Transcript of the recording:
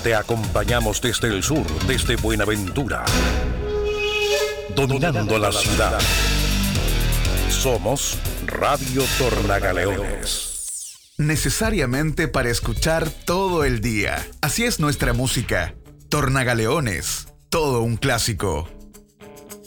Te acompañamos desde el sur, desde Buenaventura, dominando la ciudad. Somos Radio Tornagaleones. Necesariamente para escuchar todo el día. Así es nuestra música. Tornagaleones, todo un clásico.